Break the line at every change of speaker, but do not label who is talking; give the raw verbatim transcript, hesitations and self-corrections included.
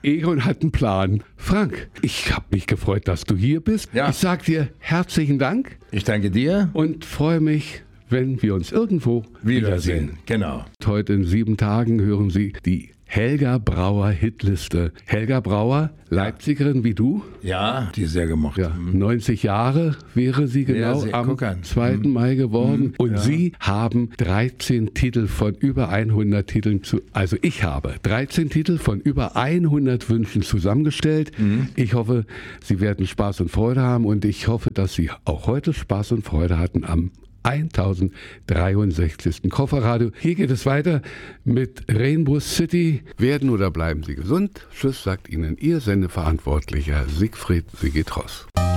Egon hat einen Plan. Frank, ich habe mich gefreut, dass du hier bist.
Ja.
Ich sage dir herzlichen Dank.
Ich danke dir.
Und freue mich, wenn wir uns irgendwo wiedersehen.
Wiedersehen. Genau.
Heute in sieben Tagen hören Sie die Helga Brauer Hitliste. Helga Brauer, Leipzigerin wie du.
Ja, die ist sehr gemocht.
Ja, neunzig Jahre wäre sie genau
sehr,
am
guck an.
zweiten Mai geworden.
Mhm.
Und
Ja.
Sie haben dreizehn Titel von über hundert Titeln, zu, also ich habe dreizehn Titel von über hundert Wünschen zusammengestellt.
Mhm.
Ich hoffe, Sie werden Spaß und Freude haben und ich hoffe, dass Sie auch heute Spaß und Freude hatten am tausenddreiundsechzigsten Kofferradio. Hier geht es weiter mit Rainbow City. Werden oder bleiben Sie gesund? Tschüss, sagt Ihnen Ihr Sendeverantwortlicher Siegfried Sigitros.